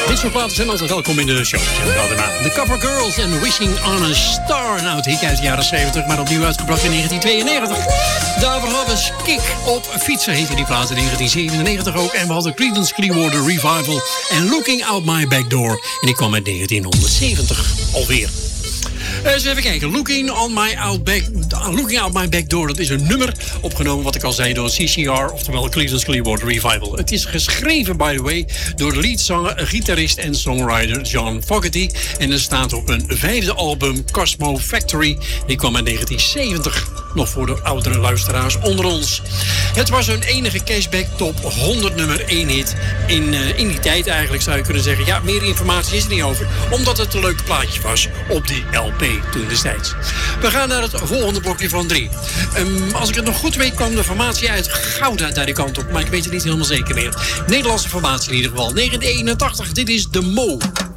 Dit soort platen zijn altijd welkom in de show. The Cover Girls en Wishing on a Star. Nou, het hit uit de jaren 70, maar opnieuw uitgebracht in 1992. Daarvoor hadden we Kick op fietsen, heette die plaat in 1997 ook. En we hadden Creedence Clearwater Revival en Looking Out My Back Door. En die kwam uit 1970 alweer. Eens even kijken. Looking Out My Back Door. Dat is een nummer opgenomen, wat ik al zei, door CCR, oftewel Creedence Clearwater Revival. Het is geschreven, by the way, door de leadzanger, gitarist en songwriter John Fogerty. En het staat op een 5e album, Cosmo Factory. Die kwam in 1970. Nog voor de oudere luisteraars onder ons. Het was hun enige cashback top 100 nummer 1 hit in die tijd eigenlijk, zou je kunnen zeggen. Ja, meer informatie is er niet over, omdat het een leuk plaatje was op die LP toen destijds. We gaan naar het volgende blokje van 3. Als ik het nog goed weet, kwam de formatie uit Gouda daar die kant op, maar ik weet het niet helemaal zeker meer. Nederlandse formatie in ieder geval. 1981, dit is De Mo.